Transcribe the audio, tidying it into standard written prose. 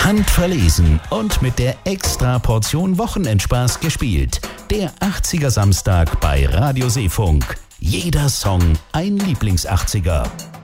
handverlesen und mit der Extra-Portion Wochenendspaß gespielt. Der 80er Samstag bei Radio Seefunk. Jeder Song ein Lieblings-80er.